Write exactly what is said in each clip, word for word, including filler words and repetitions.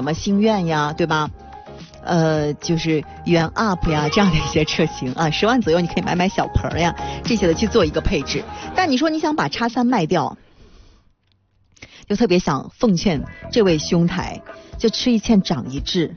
么星愿呀，对吧？呃，就是元 up 呀这样的一些车型啊，十万左右你可以买买小盆呀这些的去做一个配置。但你说你想把叉三卖掉，就特别想奉劝这位兄台，就吃一堑长一智。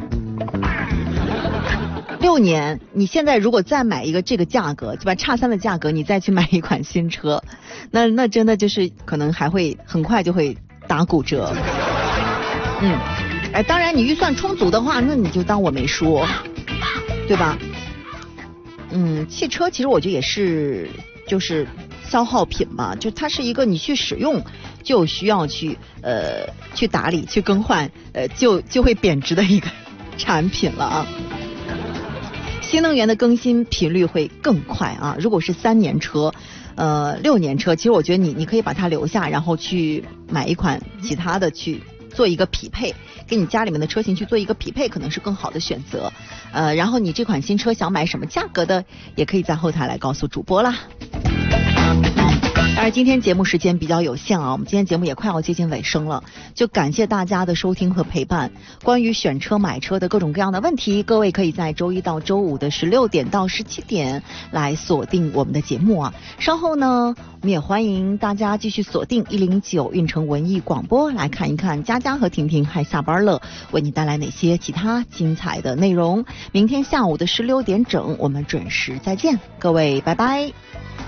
六年，你现在如果再买一个这个价格，对吧？叉三的价格，你再去买一款新车，那那真的就是可能还会很快就会打骨折。嗯，哎，当然你预算充足的话，那你就当我没说，对吧？嗯，汽车其实我觉得也是就是消耗品嘛，就它是一个你去使用就需要去呃去打理去更换，呃就就会贬值的一个产品了啊。新能源的更新频率会更快啊！如果是三年车，呃，六年车，其实我觉得你你可以把它留下，然后去买一款其他的去做一个匹配，给你家里面的车型去做一个匹配，可能是更好的选择。呃，然后你这款新车想买什么价格的，也可以在后台来告诉主播啦。当然今天节目时间比较有限啊，我们今天节目也快要接近尾声了，就感谢大家的收听和陪伴。关于选车买车的各种各样的问题，各位可以在周一到周五的十六点到十七点来锁定我们的节目啊。稍后呢，我们也欢迎大家继续锁定一零九运城文艺广播，来看一看佳佳和婷婷还下班了为你带来哪些其他精彩的内容。明天下午的十六点整，我们准时再见，各位拜拜。